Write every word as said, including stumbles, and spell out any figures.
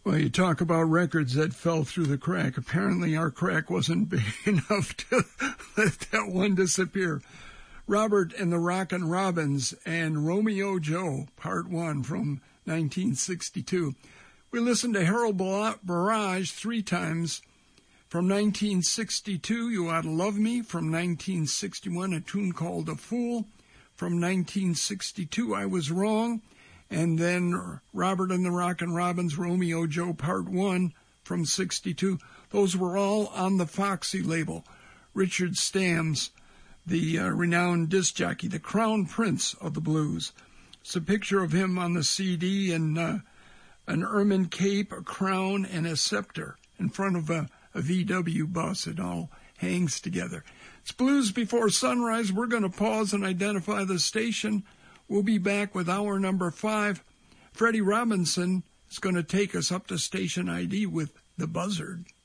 Well, you talk about records that fell through the crack. Apparently our crack wasn't big enough to let that one disappear. Robert and the Rockin' Robins and Romeo Joe, Part one from nineteen sixty-two. We listened to Harold Barrage three times. From nineteen sixty-two, You Oughta Love Me. From nineteen sixty-one, a tune called A Fool. From nineteen sixty-two, I Was Wrong. And then Robert and the Rockin' Robins, Romeo Joe, Part one from sixty-two. Those were all on the Foxy label. Richard Stamms, the uh, renowned disc jockey, the crown prince of the blues. It's a picture of him on the C D in uh, an ermine cape, a crown, and a scepter in front of a, a V W bus. It all hangs together. It's Blues Before Sunrise. We're going to pause and identify the station. We'll be back with hour number five. Freddie Robinson is going to take us up to station I D with The Buzzard.